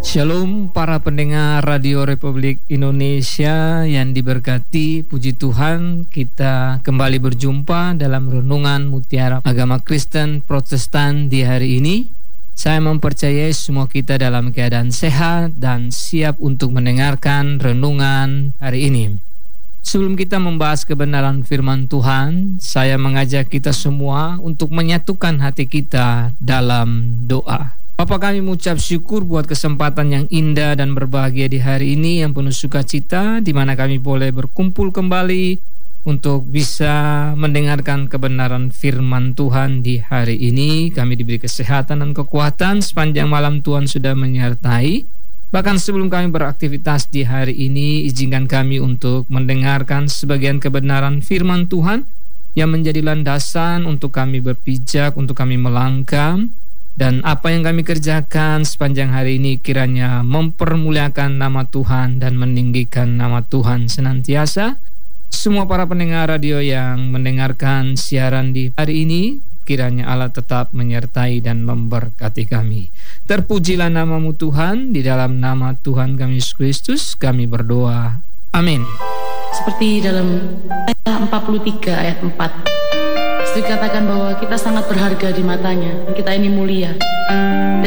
Shalom para pendengar Radio Republik Indonesia yang diberkati. Puji Tuhan, kita kembali berjumpa dalam renungan Mutiara Agama Kristen Protestan di hari ini. Saya mempercayai semua kita dalam keadaan sehat dan siap untuk mendengarkan renungan hari ini. Sebelum kita membahas kebenaran firman Tuhan, saya mengajak kita semua untuk menyatukan hati kita dalam doa. Bapa, kami mengucap syukur buat kesempatan yang indah dan berbahagia di hari ini yang penuh sukacita, di mana kami boleh berkumpul kembali untuk bisa mendengarkan kebenaran firman Tuhan di hari ini. Kami diberi kesehatan dan kekuatan, sepanjang malam Tuhan sudah menyertai. Bahkan sebelum kami beraktivitas di hari ini, izinkan kami untuk mendengarkan sebagian kebenaran firman Tuhan yang menjadi landasan untuk kami berpijak, untuk kami melangkah. Dan apa yang kami kerjakan sepanjang hari ini kiranya mempermuliakan nama Tuhan dan meninggikan nama Tuhan senantiasa. Semua para pendengar radio yang mendengarkan siaran di hari ini, kiranya Allah tetap menyertai dan memberkati kami. Terpujilah namamu Tuhan, di dalam nama Tuhan kami Yesus Kristus kami berdoa. Amin. Seperti dalam ayat 43 ayat 4 dikatakan bahwa kita sangat berharga di matanya, kita ini mulia.